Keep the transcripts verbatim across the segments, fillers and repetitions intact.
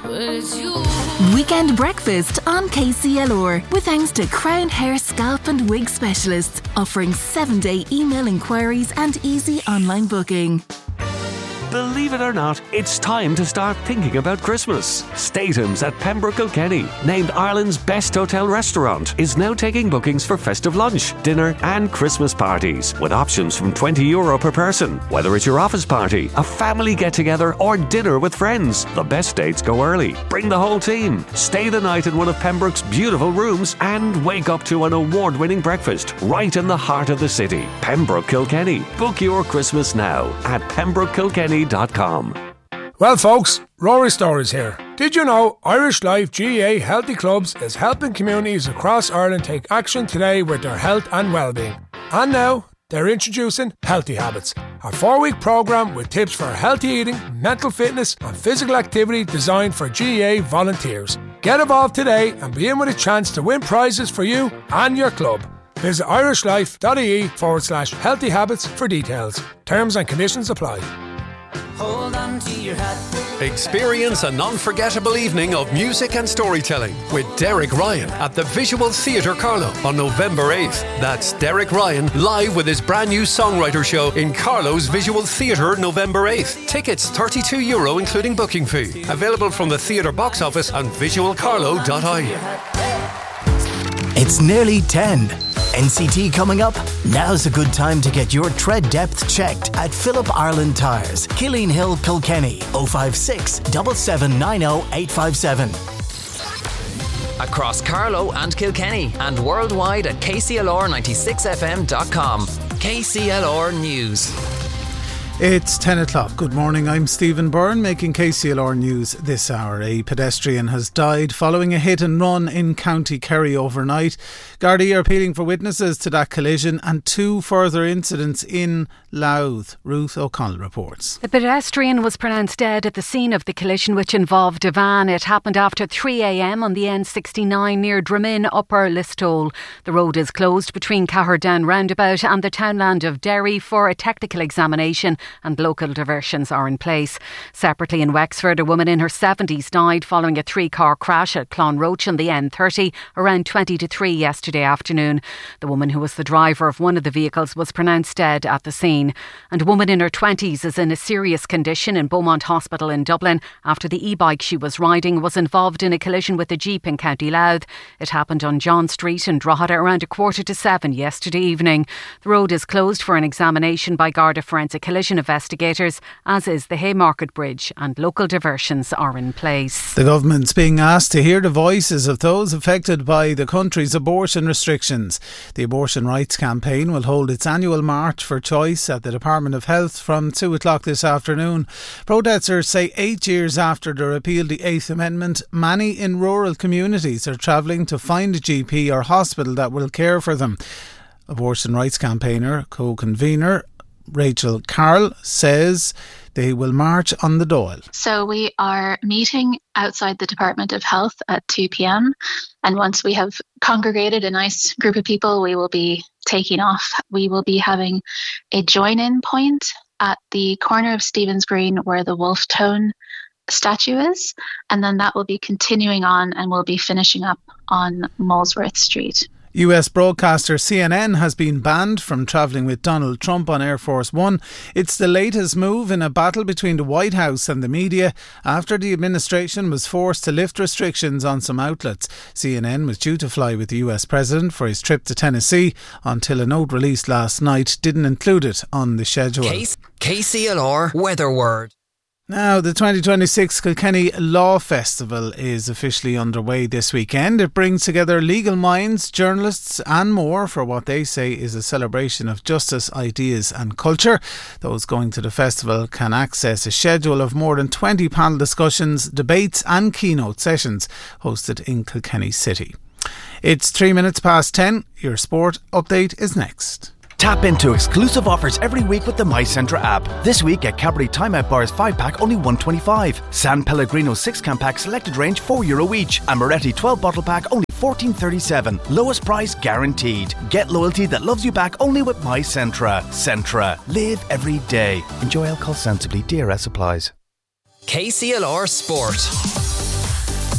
but it's you. Weekend breakfast on K C L R with thanks to Crown Hair, Scalp and Wig Specialists, offering seven-day email inquiries and easy online booking. Believe it or not, it's time to start thinking about Christmas. Statham's at Pembroke Kilkenny, named Ireland's best hotel restaurant, is now taking bookings for festive lunch, dinner and Christmas parties, with options from twenty euro per person. Whether it's your office party, a family get-together or dinner with friends, the best dates go early. Bring the whole team. Stay the night in one of Pembroke's beautiful rooms and wake up to an award-winning breakfast right in the heart of the city. Pembroke Kilkenny. Book your Christmas now at pembroke kilkenny dot com. Well folks, Rory Stories here. Did you know Irish Life G A A Healthy Clubs is helping communities across Ireland take action today with their health and well-being? And now they're introducing Healthy Habits, a four-week programme with tips for healthy eating, mental fitness and physical activity designed for G A A volunteers. Get involved today and be in with a chance to win prizes for you and your club. Visit irishlife.ie forward slash healthy habits for details. Terms and conditions apply. Hold on to your hat. Experience an unforgettable evening of music and storytelling with Derek Ryan at the Visual Theatre Carlow on November eighth. That's Derek Ryan live with his brand new songwriter show in Carlow's Visual Theatre November eighth. Tickets thirty-two euro including booking fee. Available from the theatre box office and visual carlow dot I E. It's nearly ten. N C T coming up? Now's a good time to get your tread depth checked at Phillip Ireland Tyres, Killeen Hill, Kilkenny, oh five six, seven seven nine oh, eight five seven. Across Carlow and Kilkenny and worldwide at K C L R ninety-six F M dot com. K C L R News. It's ten o'clock. Good morning, I'm Stephen Byrne making K C L R News this hour. A pedestrian has died following a hit and run in County Kerry overnight. Gardaí are appealing for witnesses to that collision and two further incidents in Louth. Ruth O'Connell reports. The pedestrian was pronounced dead at the scene of the collision, which involved a van. It happened after three a m on the N sixty-nine near Dramin Upper Listowel. The road is closed between Caherdown roundabout and the townland of Derry for a technical examination, and local diversions are in place. Separately in Wexford, a woman in her seventies died following a three-car crash at Clonroach on the N thirty around twenty to three yesterday afternoon. The woman, who was the driver of one of the vehicles, was pronounced dead at the scene. And a woman in her twenties is in a serious condition in Beaumont Hospital in Dublin after the e-bike she was riding was involved in a collision with a jeep in County Louth. It happened on John Street in Drogheda around a quarter to seven yesterday evening. The road is closed for an examination by Garda Forensic Collision investigators, as is the Haymarket Bridge, and local diversions are in place. The government's being asked to hear the voices of those affected by the country's abortion restrictions. The Abortion Rights Campaign will hold its annual March for Choice at the Department of Health from two o'clock this afternoon. Protesters say eight years after the repeal of the Eighth Amendment, many in rural communities are travelling to find a G P or hospital that will care for them. Abortion Rights Campaigner, co-convener Rachel Carroll says they will march on the Dáil. So we are meeting outside the Department of Health at two p m and once we have congregated a nice group of people, we will be taking off. We will be having a join-in point at the corner of Stephen's Green where the Wolf Tone statue is, and then that will be continuing on and we'll be finishing up on Molesworth Street. U S broadcaster C N N has been banned from travelling with Donald Trump on Air Force One. It's the latest move in a battle between the White House and the media after the administration was forced to lift restrictions on some outlets. C N N was due to fly with the U S President for his trip to Tennessee until a note released last night didn't include it on the schedule. K C L R Weather Word. Now, the twenty twenty-six Kilkenny Law Festival is officially underway this weekend. It brings together legal minds, journalists and more for what they say is a celebration of justice, ideas and culture. Those going to the festival can access a schedule of more than twenty panel discussions, debates and keynote sessions hosted in Kilkenny City. It's three minutes past ten. Your sport update is next. Tap into exclusive offers every week with the MyCentra app. This week, get Cadbury Timeout Bars five pack only one twenty-five. San Pellegrino six can pack selected range four euro each. And Moretti twelve bottle pack only fourteen thirty-seven. Lowest price guaranteed. Get loyalty that loves you back only with MyCentra. Centra. Live every day. Enjoy alcohol sensibly. D R S applies. K C L R Sport.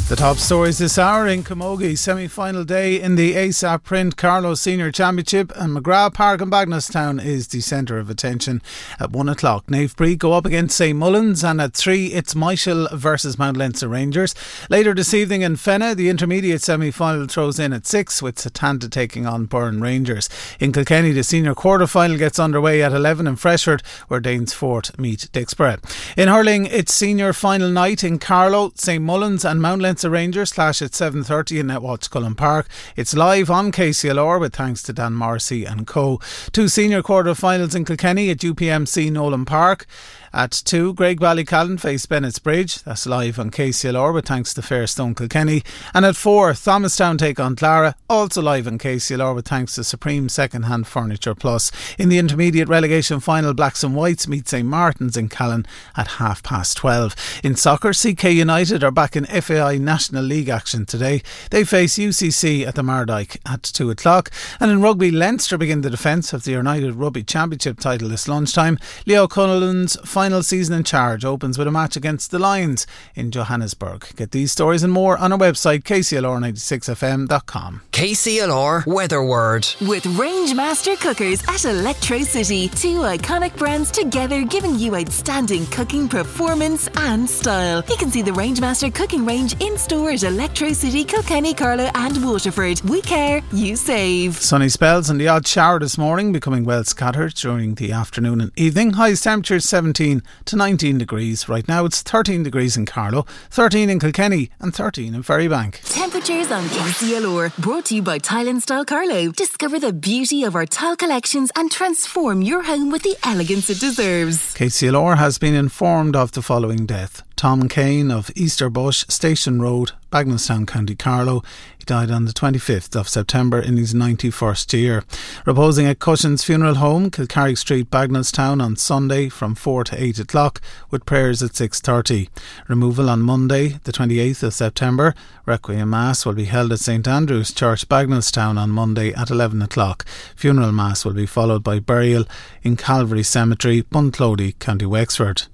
The top stories this hour: in Camogie, semi-final day in the A S A P Print Carlow Senior Championship, and McGrath Park in Bagenalstown is the centre of attention. At one o'clock, Naomh Brí go up against Saint Mullins, and at three it's Michael versus Mount Leinster Rangers. Later this evening in Fenagh, the intermediate semi-final throws in at six, with Satanta taking on Burren Rangers. In Kilkenny, the senior quarter-final gets underway at eleven in Freshford, where Danesfort meet Dixborough. In hurling, it's senior final night in Carlow. Saint Mullins and Mount Leinster Rangers clash at seven thirty in Netwatch Cullen Park. It's live on K C L R with thanks to Dan Morrissey and co. Two senior quarter-finals in Kilkenny at U P M C Nolan Park. At two, Greg Ballycallan face Bennett's Bridge. That's live on K C L R with thanks to Fairstone Kilkenny. And at four, Thomastown take on Clara, also live on K C L R with thanks to Supreme Second Hand Furniture Plus. In the intermediate relegation final, Blacks and Whites meet Saint Martin's in Callan at half past twelve. In soccer, C K United are back in F A I National League action today. They face U C C at the Mardyke at two o'clock. And in rugby, Leinster begin the defence of the United Rugby Championship title this lunchtime. Leo Cullen's final season in charge opens with a match against the Lions in Johannesburg. Get these stories and more on our website, k c l r nine six f m dot com. K C L R Weather Word. With Rangemaster Cookers at Electro City. Two iconic brands together, giving you outstanding cooking performance and style. You can see the Rangemaster cooking range in store at Electro City, Kilkenny, Carlow and Waterford. We care, you save. Sunny spells and the odd shower this morning, becoming well scattered during the afternoon and evening. Highest temperatures seventeen to nineteen degrees. Right now it's thirteen degrees in Carlow, thirteen in Kilkenny and thirteen in Ferrybank. Temperatures on K C L R, brought to you by Tile and Style Carlow. Discover the beauty of our tile collections and transform your home with the elegance it deserves. K C L R has been informed of the following death. Tom Kane of Easterbush, Station Road, Bagenalstown, County Carlow. He died on the twenty-fifth of September in his ninety-first year. Reposing at Cushions Funeral Home, Kilcarrick Street, Bagenalstown on Sunday from four to eight o'clock with prayers at six thirty. Removal on Monday the twenty-eighth of September. Requiem Mass will be held at St Andrew's Church, Bagenalstown on Monday at eleven o'clock. Funeral Mass will be followed by burial in Calvary Cemetery, Bunclody, County Wexford.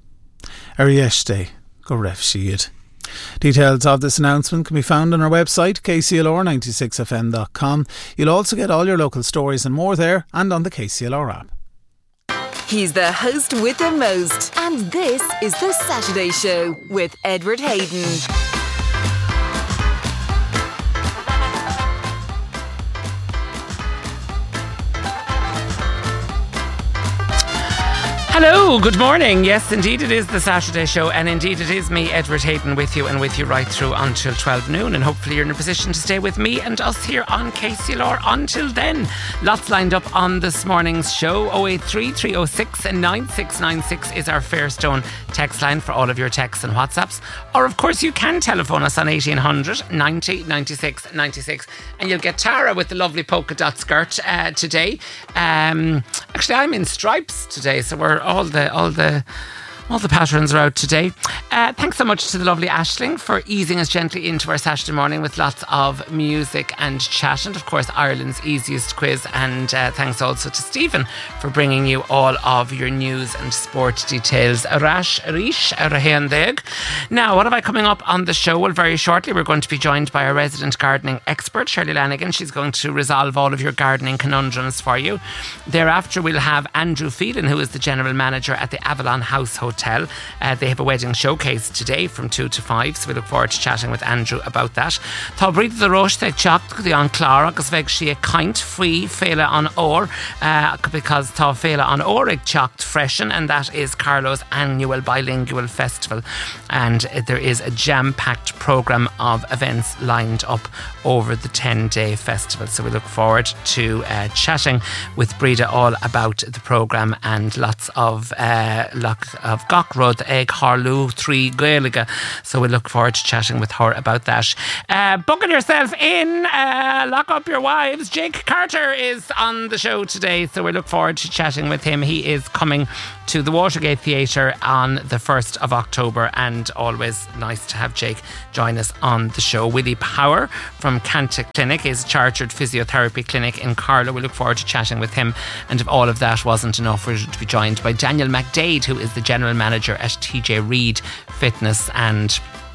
Arieste, go ref Siad. Details of this announcement can be found on our website, k c l r nine six f m dot com. You'll also get all your local stories and more there and on the K C L R app. He's the host with the most, and this is The Saturday Show with Edward Hayden. Hello, good morning. Yes, indeed it is The Saturday Show, and indeed it is me, Edward Hayden, with you and with you right through until twelve noon, and hopefully you're in a position to stay with me and us here on K C L R until then. Lots lined up on this morning's show. oh eight three, three oh six, nine six nine six is our Fairstone text line for all of your texts and WhatsApps, or of course you can telephone us on eighteen hundred ninety ninety-six ninety-six, and you'll get Tara with the lovely polka dot skirt uh, today. Um, actually I'm in stripes today, so we're all the all the all the patterns are out today. Uh, thanks so much to the lovely Aisling for easing us gently into our Saturday morning with lots of music and chat, and of course Ireland's easiest quiz. And uh, thanks also to Stephen for bringing you all of your news and sport details. Arash Arish Arahendeg. Now, what have I coming up on the show? Well, very shortly we're going to be joined by our resident gardening expert, Shirley Lanigan. She's going to resolve all of your gardening conundrums for you. Thereafter we'll have Andrew Phelan, who is the general manager at the Avalon House Hotel. Uh, they have a wedding showcase today from two to five, so we look forward to chatting with Andrew about that. Tá bríd the rosh te chacht the on Clara agus veg she a kind free fela on or uh, because tá fela on or ag chacht freshen, and that is Carlow's annual bilingual festival, and uh, there is a jam-packed programme of events lined up over the ten-day festival, so we look forward to uh, chatting with Breda all about the programme and lots of uh, lots of Gockrud, Egg, Harloo, Three, Gaeliga. So we look forward to chatting with her about that. Uh, buckle yourself in, uh, lock up your wives. Jake Carter is on the show today, so we look forward to chatting with him. He is coming to the Watergate Theatre on the first of October, and always nice to have Jake join us on the show. Willie Power from Canta Clinic is a chartered physiotherapy clinic in Carlow. We look forward to chatting with him, and if all of that wasn't enough, we're to be joined by Daniel McDade, who is the general manager at T J Reid Fitness, and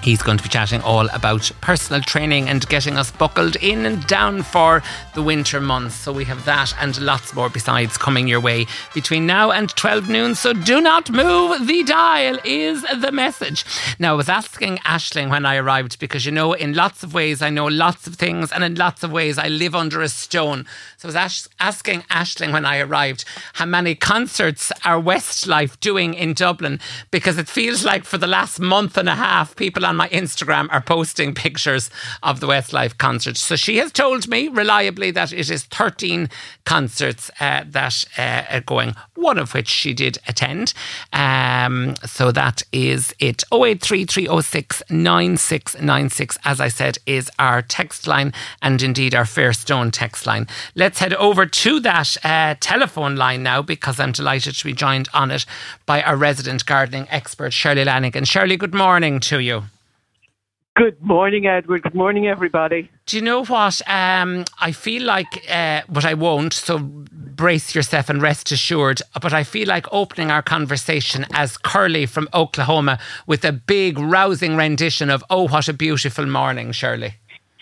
He's going to be chatting all about personal training and getting us buckled in and down for the winter months. So we have that and lots more besides coming your way between now and twelve noon. So do not move the dial is the message. Now, I was asking Aisling when I arrived because, you know, in lots of ways I know lots of things and in lots of ways I live under a stone. So I was as- asking Aisling when I arrived how many concerts are Westlife doing in Dublin, because it feels like for the last month and a half people on my Instagram are posting pictures of the Westlife concerts. So she has told me reliably that it is thirteen concerts uh, that uh, are going, one of which she did attend. Um, so that is it. oh eight three three oh six nine six nine six, as I said, is our text line and indeed our Fairstone text line. Let's head over to that uh, telephone line now, because I'm delighted to be joined on it by our resident gardening expert, Shirley Lanigan. Shirley, good morning to you. Good morning, Edward. Good morning, everybody. Do you know what? Um, I feel like, uh, but I won't, so brace yourself and rest assured, but I feel like opening our conversation as Curly from Oklahoma with a big, rousing rendition of Oh, What a Beautiful Morning, Shirley.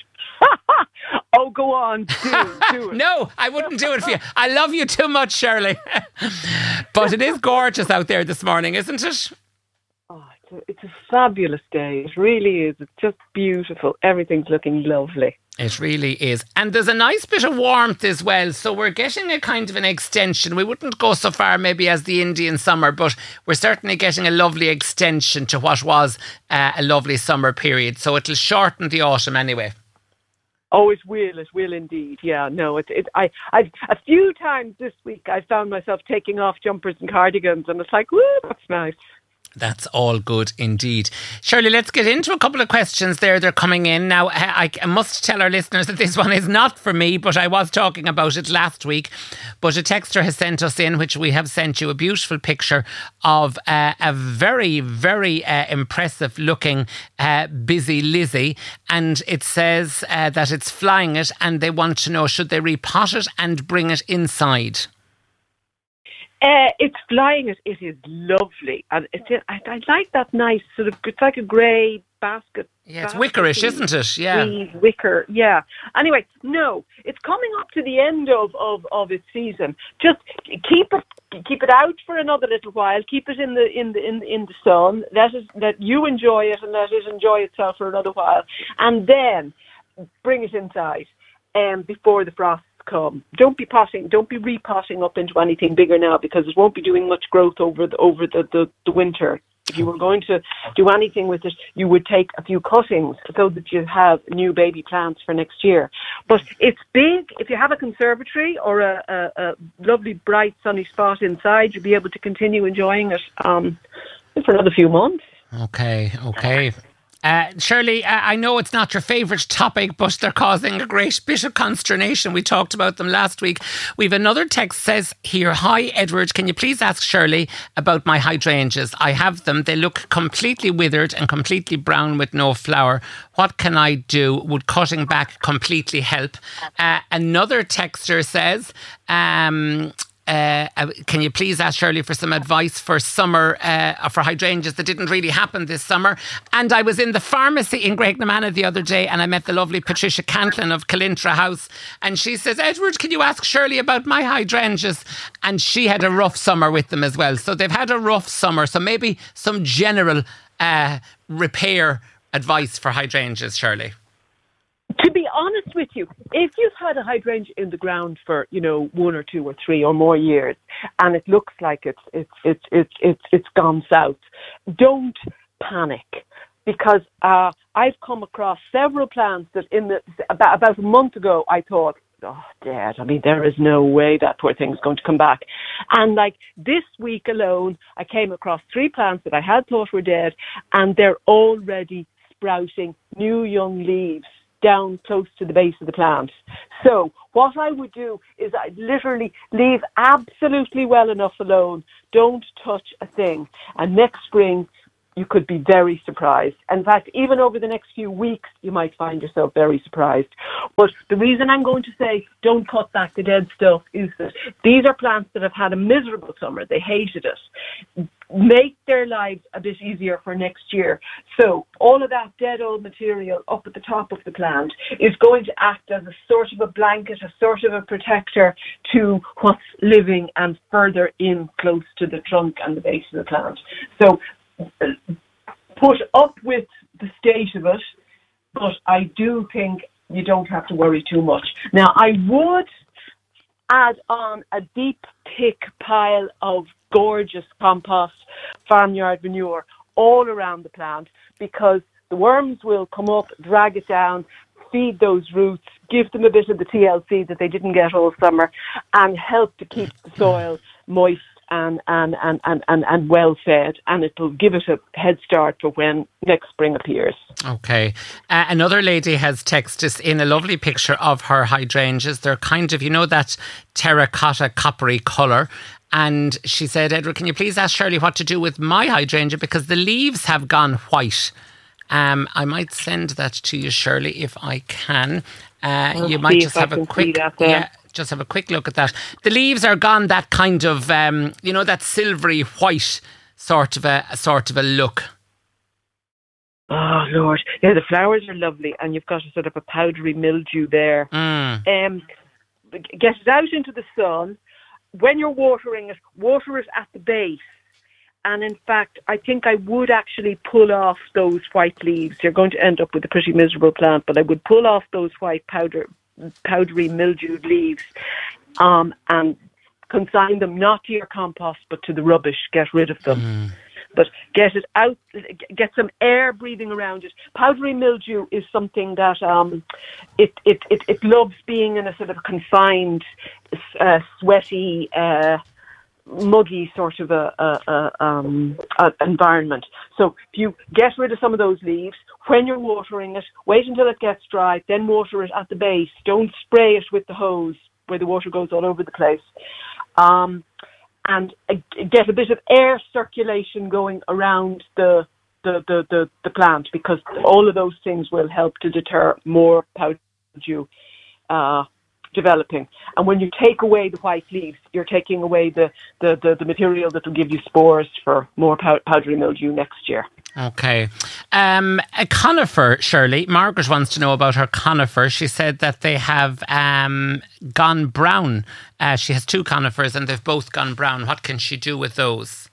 Oh, go on. Do it. Do it. No, I wouldn't do it for you. I love you too much, Shirley. But it is gorgeous out there this morning, isn't it? Oh, it's, a, it's a fabulous day. It really is. It's just beautiful. Everything's looking lovely. It really is. And there's a nice bit of warmth as well. So we're getting a kind of an extension. We wouldn't go so far maybe as the Indian summer, but we're certainly getting a lovely extension to what was uh, a lovely summer period. So it'll shorten the autumn anyway. Oh, it will. It will indeed. Yeah, no, it, it, I, I've, a few times this week I found myself taking off jumpers and cardigans, and it's like, woo, that's nice. That's all good indeed. Shirley, let's get into a couple of questions there. They're coming in. Now, I, I must tell our listeners that this one is not for me, but I was talking about it last week. But a texter has sent us in, which we have sent you, a beautiful picture of uh, a very, very uh, impressive looking uh, busy Lizzie. And it says uh, that it's flying it and they want to know, should they repot it and bring it inside? Uh, it's flying it. It is lovely, and it's. I, I like that nice sort of. It's like a grey basket. Yeah, it's wickerish, isn't it? Yeah, wicker. Yeah. Anyway, no, it's coming up to the end of, of, of its season. Just keep it keep it out for another little while. Keep it in the in the in the, in the sun. Let it let you enjoy it and let it enjoy itself for another while, and then bring it inside. Um, before the frost. Come. Don't be potting. Don't be repotting up into anything bigger now, because it won't be doing much growth over the over the, the, the winter. If you were going to do anything with it, you would take a few cuttings so that you have new baby plants for next year. But it's big. If you have a conservatory or a, a, a lovely bright sunny spot inside, you'll be able to continue enjoying it um, for another few months. Okay. Okay. Uh, Shirley, uh, I know it's not your favourite topic, but they're causing a great bit of consternation. We talked about them last week. We've another text says here, hi Edward, can you please ask Shirley about my hydrangeas? I have them. They look completely withered and completely brown with no flower. What can I do? Would cutting back completely help? Uh, another texter says, um... Uh, can you please ask Shirley for some advice for summer, uh, for hydrangeas that didn't really happen this summer? And I was in the pharmacy in Graignamanagh the other day and I met the lovely Patricia Cantlin of Calintra House, and she says, Edward, can you ask Shirley about my hydrangeas? And she had a rough summer with them as well. So they've had a rough summer. So maybe some general uh, repair advice for hydrangeas, Shirley. To be honest with you, if you've had a hydrangea in the ground for, you know, one or two or three or more years, and it looks like it's it's it's it's it's, it's gone south, don't panic, because uh, I've come across several plants that in the about about a month ago I thought, oh, Dad, I mean, there is no way that poor thing's going to come back. And like this week alone, I came across three plants that I had thought were dead, and they're already sprouting new young leaves down close to the base of the plant. So what I would do is I'd literally leave absolutely well enough alone. Don't touch a thing. And next spring, you could be very surprised. In fact, even over the next few weeks, you might find yourself very surprised. But the reason I'm going to say don't cut back the dead stuff is that these are plants that have had a miserable summer. They hated it. Make their lives a bit easier for next year. So all of that dead old material up at the top of the plant is going to act as a sort of a blanket, a sort of a protector to what's living and further in close to the trunk and the base of the plant. So put up with the state of it, but I do think you don't have to worry too much. Now, I would add on a deep, thick pile of gorgeous compost, farmyard manure all around the plant, because the worms will come up, drag it down, feed those roots, give them a bit of the T L C that they didn't get all summer, and help to keep the soil moist and and, and, and, and, and well fed, and it will give it a head start for when next spring appears. Okay. Uh, another lady has texted us in a lovely picture of her hydrangeas. They're kind of, you know, that terracotta coppery colour. And she said, Edward, can you please ask Shirley what to do with my hydrangea, because the leaves have gone white. Um, I might send that to you, Shirley, if I can. Uh, you might just have a quick, yeah, just have a quick look at that. The leaves are gone that kind of, um, you know, that silvery white sort of a sort of a look. Oh Lord, yeah, the flowers are lovely, and you've got a sort of a powdery mildew there. Mm. Um, get it out into the sun. When you're watering it, water it at the base. And in fact, I think I would actually pull off those white leaves. You're going to end up with a pretty miserable plant, but I would pull off those white powder, powdery mildewed leaves um, and consign them not to your compost, but to the rubbish. Get rid of them. Mm. But get it out, get some air breathing around it. Powdery mildew is something that um, it, it, it, it loves being in a sort of confined, uh, sweaty, uh, muggy sort of a, a, a, um, a environment. So if you get rid of some of those leaves, when you're watering it, wait until it gets dry, then water it at the base. Don't spray it with the hose where the water goes all over the place. Um, and uh, get a bit of air circulation going around the the, the, the, the plant, because all of those things will help to deter more powdery mildew uh, developing. And when you take away the white leaves, you're taking away the, the, the, the material that will give you spores for more pow- powdery mildew next year. Okay. Um, a conifer, Shirley. Margaret wants to know about her conifer. She said that they have um, gone brown. Uh, she has two conifers and they've both gone brown. What can she do with those?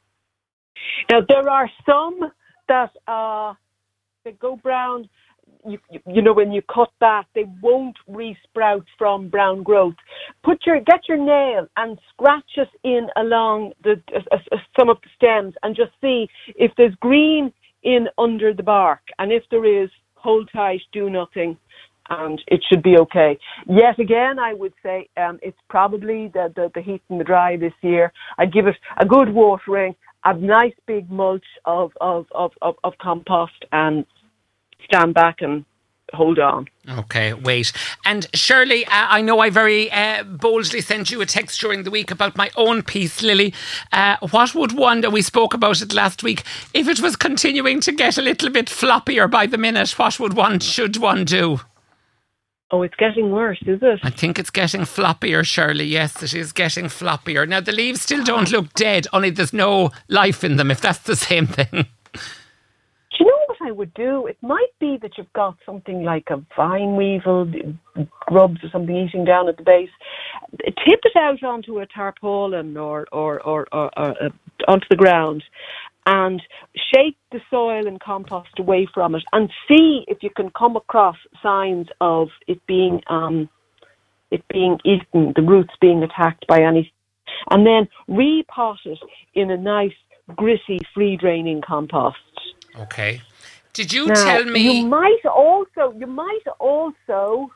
Now, there are some that uh, they go brown. You, you, you know, when you cut back, they won't re-sprout from brown growth. Put your get your nail and scratch it in along the uh, uh, some of the stems, and just see if there's green in under the bark. And if there is, hold tight, do nothing, and it should be okay. Yet again, I would say um, it's probably the, the the heat and the dry this year. I give it a good watering, a nice big mulch of of of of, of compost, and stand back and hold on. Okay, wait. And Shirley, uh, I know I very uh, boldly sent you a text during the week about my own piece, Lily. Uh, what would one, we spoke about it last week, if it was continuing to get a little bit floppier by the minute, what would one, should one do? Oh, it's getting worse, is it? I think it's getting floppier, Shirley. Yes, it is getting floppier. Now, the leaves still don't look dead, only there's no life in them, if that's the same thing. Do you know what I would do? It might be that you've got something like a vine weevil, grubs or something eating down at the base. Tip it out onto a tarpaulin or, or, or, or, or uh, onto the ground, and shake the soil and compost away from it, and see if you can come across signs of it being um, it being eaten, the roots being attacked by anything. And then repot it in a nice, gritty, free-draining compost. Okay. Did you now, tell me... You might also, you might also,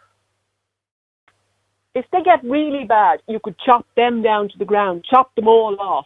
if they get really bad, you could chop them down to the ground, chop them all off,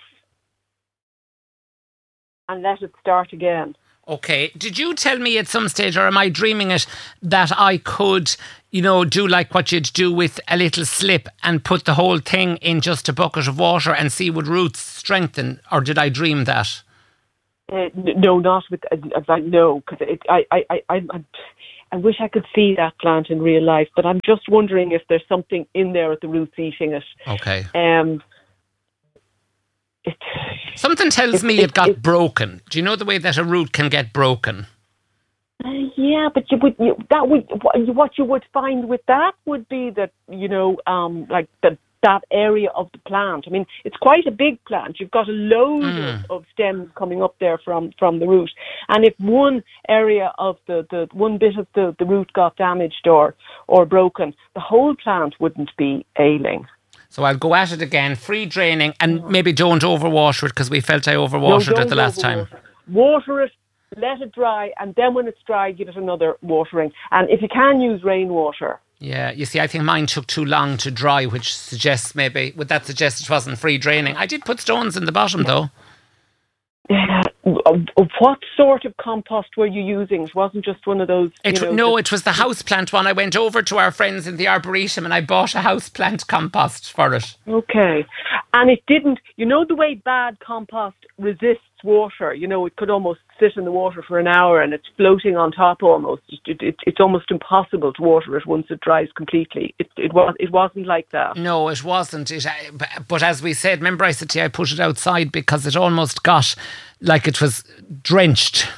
and let it start again. Okay. Did you tell me at some stage, or am I dreaming it, that I could, you know, do like what you'd do with a little slip and put the whole thing in just a bucket of water and see would roots strengthen, or did I dream that? Uh, no, not with. Uh, no, because I, I, I, I, I wish I could see that plant in real life, but I'm just wondering if there's something in there at the roots eating it. Okay. Um. It, Something tells it, me it, it got it, broken. Do you know the way that a root can get broken? Uh, yeah, but you would you, that would what you would find with that would be that you know um like the. that area of the plant. I mean, it's quite a big plant. You've got a load mm. of, of stems coming up there from, from the root. And if one area of the, the one bit of the, the root got damaged or, or broken, the whole plant wouldn't be ailing. So I'll go at it again, free draining, and maybe don't overwater it, because we felt I overwatered no, it the last time. It. Water it, let it dry, and then when it's dry, give it another watering. And if you can, use rainwater. Yeah, you see, I think mine took too long to dry, which suggests maybe, would that suggest it wasn't free draining? I did put stones in the bottom, though. Uh, what sort of compost were you using? It wasn't just one of those... It, you know, no, it was the houseplant one. I went over to our friends in the Arboretum and I bought a houseplant compost for it. Okay. And it didn't... You know the way bad compost resists water? You know, it could almost sit in the water for an hour and it's floating on top almost. It, it, it's almost impossible to water it once it dries completely. It, it, was, it wasn't like that. No, it wasn't. It, but as we said, remember I said to you, I put it outside because it almost got like it was drenched.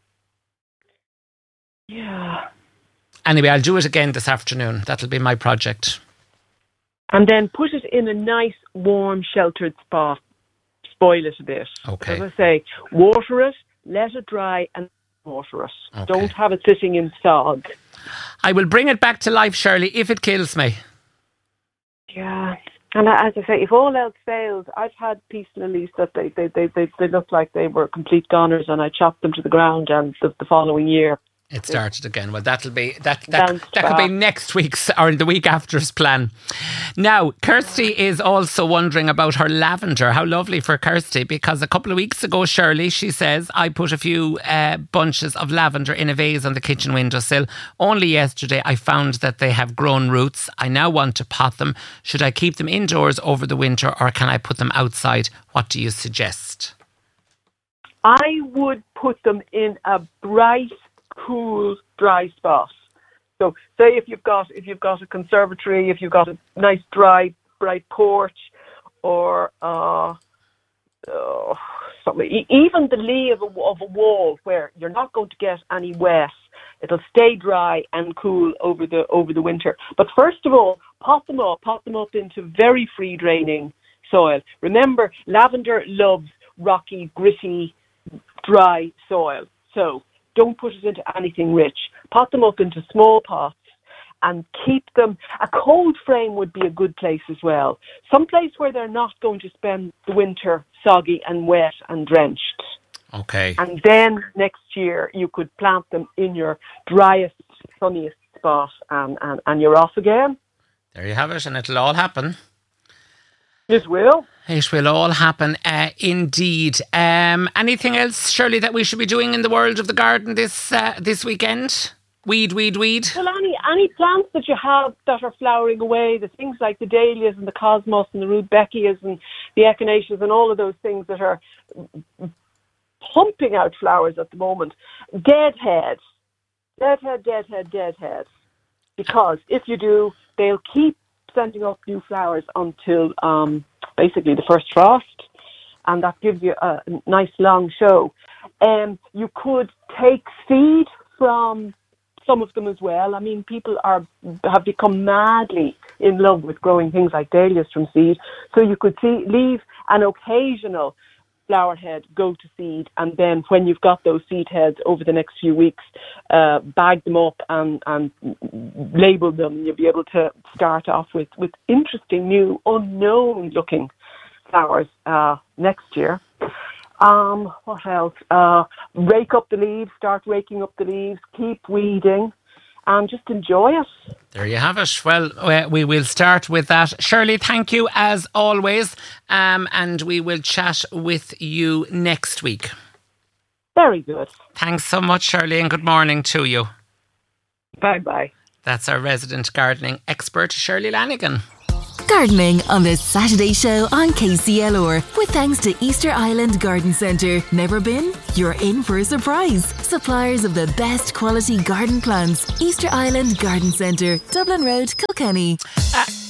Yeah. Anyway, I'll do it again this afternoon. That'll be my project. And then put it in a nice, warm, sheltered spot. Spoil it a bit. Okay. As I say, water it, let it dry, and water it. Okay. Don't have it sitting in sog. I will bring it back to life, Shirley, if it kills me. Yeah. And as I say, if all else fails, I've had peace lilies that they, they, they, they, they looked like they were complete goners, and I chopped them to the ground, and the, the following year it started again. Well, that'll be that that, that could be next week's or the week after's plan. Now, Kirsty is also wondering about her lavender. How lovely for Kirsty, because a couple of weeks ago, Shirley, she says, I put a few uh, bunches of lavender in a vase on the kitchen windowsill. Only yesterday I found that they have grown roots. I now want to pot them. Should I keep them indoors over the winter, or can I put them outside? What do you suggest? I would put them in a bright, cool, dry spot. So say if you've got if you've got a conservatory, if you've got a nice dry bright porch, or uh, uh, something, even the lee of a, of a wall where you're not going to get any wet, it'll stay dry and cool over the over the winter. But first of all, pot them up, pot them up into very free draining soil. Remember, lavender loves rocky, gritty, dry soil. So don't put it into anything rich. Pot them up into small pots and keep them. A cold frame would be a good place as well. Some place where they're not going to spend the winter soggy and wet and drenched. Okay. And then next year you could plant them in your driest, sunniest spot, and, and, and you're off again. There you have it, and it'll all happen. It will. It will all happen, uh, indeed. Um, anything else, Shirley, that we should be doing in the world of the garden this uh, this weekend? Weed, weed, weed. Well, any any plants that you have that are flowering away, the things like the dahlias and the cosmos and the rudbeckias and the echinaceas and all of those things that are pumping out flowers at the moment. Deadhead. Deadhead, deadhead, deadhead. Because if you do, they'll keep sending up new flowers until um, basically the first frost, and that gives you a nice long show. Um, you could take seed from some of them as well. I mean, people are have become madly in love with growing things like dahlias from seed. So you could see, leave an occasional flower head go to seed, and then when you've got those seed heads over the next few weeks, uh, bag them up and, and label them. You'll be able to start off with, with interesting new unknown looking flowers uh, next year. Um, what else? Uh, rake up the leaves, start raking up the leaves, keep weeding, and just enjoy it. There you have it. Well, uh, we will start with that. Shirley, thank you as always, um, and we will chat with you next week. Very good. Thanks so much, Shirley, and good morning to you. Bye-bye. That's our resident gardening expert, Shirley Lanigan. Gardening on the Saturday Show on K C L R. With thanks to Easter Island Garden Centre. Never been? You're in for a surprise. Suppliers of the best quality garden plants. Easter Island Garden Centre, Dublin Road, Kilkenny. Uh,